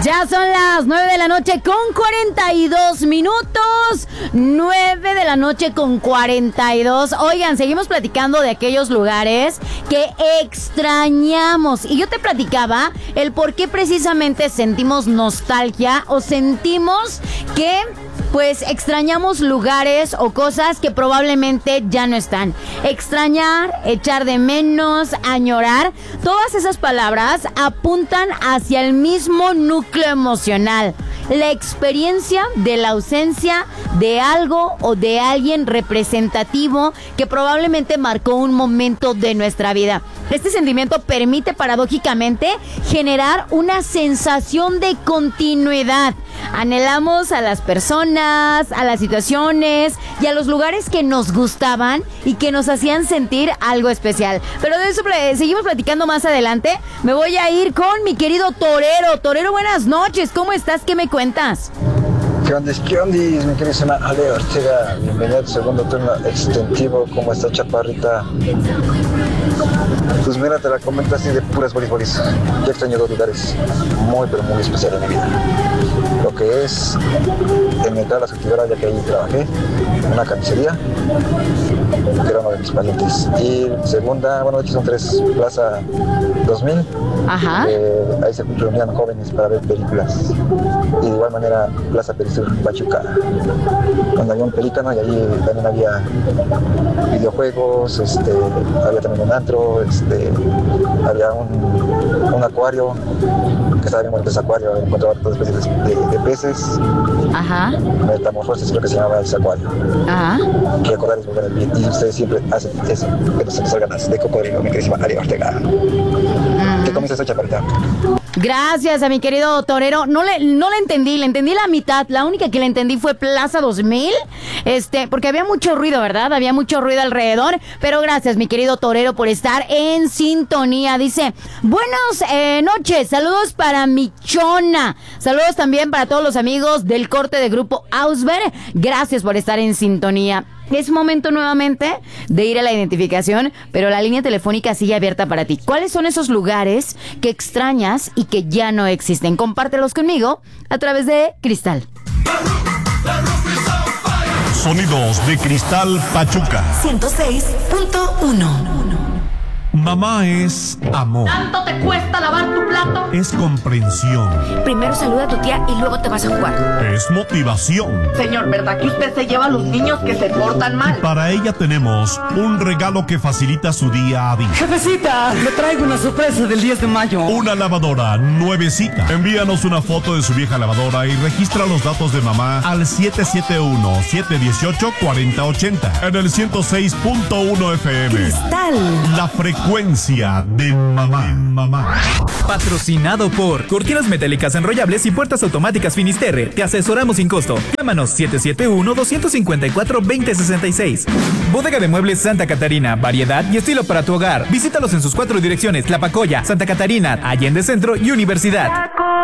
Ya son las 9 de la noche con 42 minutos. 9 de la noche con 42. Oigan, seguimos platicando de aquellos lugares que extrañamos. Y yo te platicaba el por qué precisamente sentimos nostalgia o sentimos que pues extrañamos lugares o cosas que probablemente ya no están. Extrañar, echar de menos, añorar, todas esas palabras apuntan hacia el mismo núcleo emocional. La experiencia de la ausencia de algo o de alguien representativo que probablemente marcó un momento de nuestra vida. Este sentimiento permite paradójicamente generar una sensación de continuidad. Anhelamos a las personas, a las situaciones y a los lugares que nos gustaban y que nos hacían sentir algo especial. Pero de eso seguimos platicando más adelante. Me voy a ir con mi querido Torero. Torero, buenas noches. ¿Cómo estás? ¿Qué me cuentas? ¿Qué onda, mi querida Ale Ortega? Bienvenida al segundo turno extensivo. ¿Cómo está, chaparrita? Pues mira, te la comento así de puras bolis. Yo extraño dos lugares muy, pero muy especiales en mi vida. Lo que es en mi entrada a la surtidora, ya que ahí trabajé, una carnicería, que era uno de mis parientes. Y segunda, bueno, de hecho son tres, Plaza 2000. Ajá. Ahí se reunían jóvenes para ver películas. Y de igual manera, Plaza Perisur, Pachuca, donde había un pelícano y allí también había videojuegos, había también un antro, había un acuario, que estaba bien bonito ese acuario, encontraba todas especies de peces. Ajá. Metamorfosis, creo que se llamaba ese acuario. Ajá. Quiero recordar esos lugares bien, y ustedes siempre hacen eso, que no se les salgan las de cocodrilo, mi queridísima Ale Ortega. ¿Qué comienza esa chaparita? Gracias a mi querido Torero. No le entendí, le entendí la mitad. La única que le entendí fue Plaza 2000. Porque había mucho ruido, ¿verdad? Había mucho ruido alrededor. Pero gracias, mi querido Torero, por estar en sintonía. Dice, buenas noches, saludos para mi chona. Saludos también para todos los amigos del corte de Grupo Ausberg. Gracias por estar en sintonía. Es momento nuevamente de ir a la identificación, pero la línea telefónica sigue abierta para ti. ¿Cuáles son esos lugares que extrañas y que ya no existen? Compártelos conmigo a través de Cristal. Sonidos de Cristal Pachuca 106.1. Mamá es amor. ¿Tanto te cuesta lavar tu plato? Es comprensión. Primero saluda a tu tía y luego te vas a jugar. Es motivación. Señor, ¿verdad que usted se lleva a los niños que se portan mal? Para ella tenemos un regalo que facilita su día a día. Jefecita, le traigo una sorpresa del 10 de mayo. Una lavadora nuevecita. Envíanos una foto de su vieja lavadora y registra los datos de mamá al 771-718-4080 en el 106.1 FM. Cristal. La frecuencia de mamá. Patrocinado por Cortinas Metálicas Enrollables y Puertas Automáticas Finisterre. Te asesoramos sin costo. Llámanos 771-254-2066. Bodega de Muebles Santa Catarina. Variedad y estilo para tu hogar. Visítalos en sus 4 direcciones: Tlapacoya, Santa Catarina, Allende Centro y Universidad.